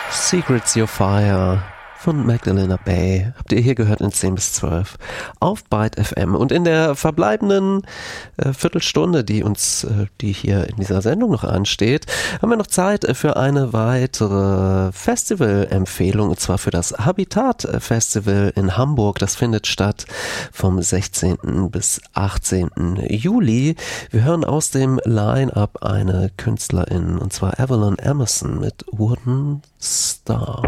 Secrets Your Fire von Magdalena Bay habt ihr hier gehört in 10 bis 12 auf Byte FM. Und in der verbleibenden Viertelstunde, die hier in dieser Sendung noch ansteht, haben wir noch Zeit für eine weitere Festival-Empfehlung, und zwar für das Habitat Festival in Hamburg. Das findet statt vom 16. bis 18. Juli. Wir hören aus dem Line-Up eine Künstlerin, und zwar Evelyn Emerson mit Wooden Star.